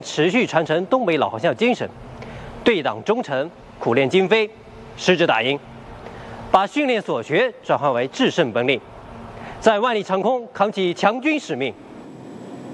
持续传承东北老航校精神，对党忠诚，苦练精飞，矢志打赢，把训练所学转换为制胜本领，在万里长空扛起强军使命。